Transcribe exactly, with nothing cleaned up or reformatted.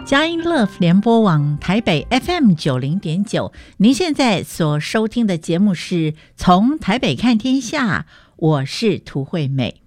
佳音 Love 联播网台北 F M 九零点九，您现在所收听的节目是从台北看天下，我是涂惠美。